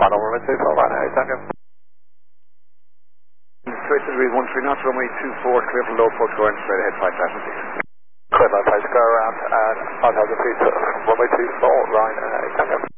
Hello, runway 24, right now, Tango. Straight to the read 13 knots, runway 24, clear for low approach, going straight ahead, 5006. Clear by place, go around and 5,000 feet, runway 24, right now, Tango.